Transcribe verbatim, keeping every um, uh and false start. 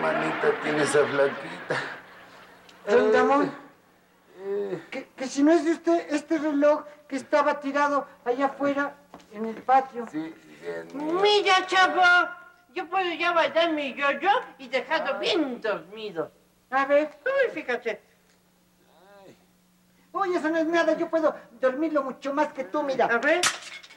manita tiene esa flaquita? Don Ramón, eh, que, que si no es de usted este reloj que estaba tirado allá afuera en el patio. Sí, bien. Mira, chavo, yo puedo ya bailar mi yo-yo y dejarlo bien dormido. A ver. Uy, fíjate. Oye, eso no es nada, yo puedo dormirlo mucho más que tú, mira. A ver.